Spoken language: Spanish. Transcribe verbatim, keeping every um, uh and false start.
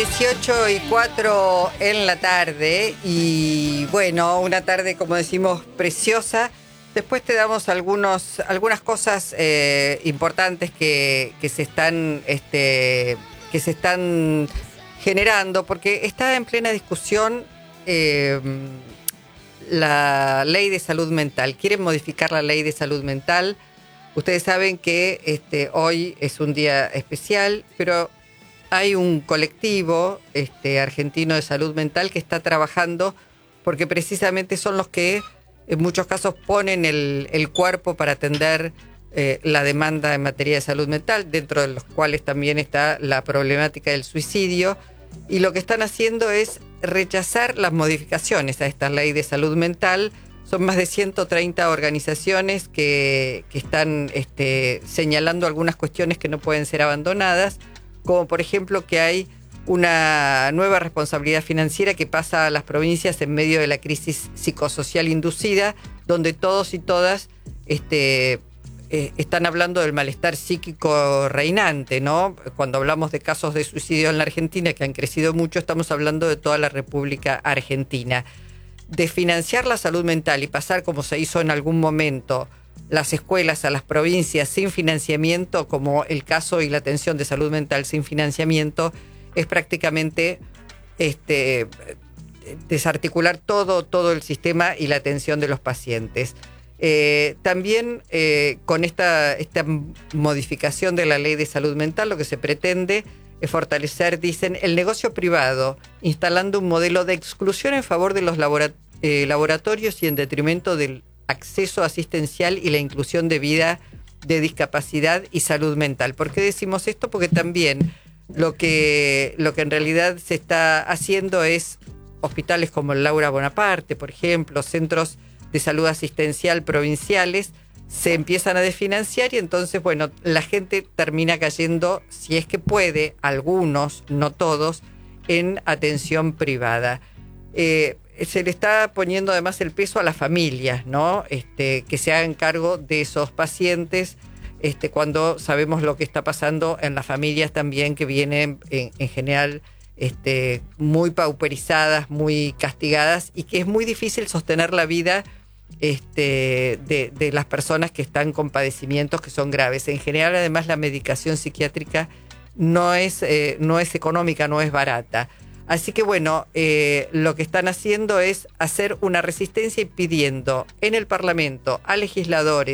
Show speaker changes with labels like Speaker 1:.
Speaker 1: dieciocho y cuatro en la tarde y bueno, una tarde como decimos preciosa. Después te damos algunos, algunas cosas eh, importantes que, que se están este, que se están generando, porque está en plena discusión eh, la ley de salud mental. Quieren modificar la ley de salud mental. Ustedes saben que este, hoy es un día especial, pero hay un colectivo este, argentino de salud mental que está trabajando porque precisamente son los que en muchos casos ponen el, el cuerpo para atender eh, la demanda en materia de salud mental, dentro de los cuales también está la problemática del suicidio. Y lo que están haciendo es rechazar las modificaciones a esta ley de salud mental. Son más de ciento treinta organizaciones que, que están este, señalando algunas cuestiones que no pueden ser abandonadas, como por ejemplo que hay una nueva responsabilidad financiera que pasa a las provincias en medio de la crisis psicosocial inducida, donde todos y todas este, eh, están hablando del malestar psíquico reinante, ¿no? Cuando hablamos de casos de suicidio en la Argentina, que han crecido mucho, estamos hablando de toda la República Argentina. De financiar la salud mental y pasar, como se hizo en algún momento, las escuelas a las provincias sin financiamiento, como el caso y la atención de salud mental sin financiamiento, es prácticamente este, desarticular todo, todo el sistema y la atención de los pacientes. Eh, también eh, con esta, esta modificación de la ley de salud mental, lo que se pretende es fortalecer, dicen, el negocio privado, instalando un modelo de exclusión en favor de los labora- eh, laboratorios y en detrimento del acceso asistencial y la inclusión de vida de discapacidad y salud mental. ¿Por qué decimos esto? Porque también lo que, lo que en realidad se está haciendo es hospitales como el Laura Bonaparte, por ejemplo, centros de salud asistencial provinciales, se empiezan a desfinanciar y entonces, bueno, la gente termina cayendo, si es que puede, algunos, no todos, en atención privada. Eh, se le está poniendo además el peso a las familias, ¿no? Este, que se hagan cargo de esos pacientes, este, cuando sabemos lo que está pasando en las familias también, que vienen en, en general este, muy pauperizadas, muy castigadas, y que es muy difícil sostener la vida este, de, de las personas que están con padecimientos que son graves. En general, además, la medicación psiquiátrica no es, eh, no es económica, no es barata. Así que bueno, eh, lo que están haciendo es hacer una resistencia y pidiendo en el Parlamento a legisladores